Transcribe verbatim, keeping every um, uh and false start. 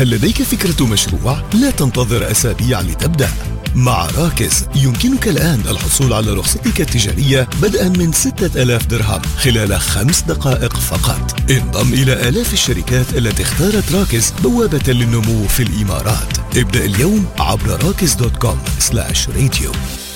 هل لديك فكرة مشروع؟ لا تنتظر أسابيع لتبدأ. مع راكز يمكنك الآن الحصول على رخصتك التجارية بدءا من ستة آلاف درهم خلال خمس دقائق فقط. انضم إلى آلاف الشركات التي اختارت راكز بوابة للنمو في الإمارات. ابدأ اليوم عبر راكز دوت كوم سلاش راديو.